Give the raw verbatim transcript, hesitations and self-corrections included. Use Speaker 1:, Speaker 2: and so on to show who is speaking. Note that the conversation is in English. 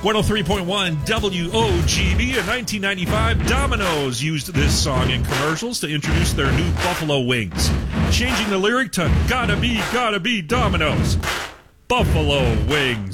Speaker 1: one oh three point one W O G B. In nineteen ninety-five, Domino's used this song in commercials to introduce their new Buffalo Wings, changing the lyric to "Gotta be, gotta be Domino's." Buffalo Wings.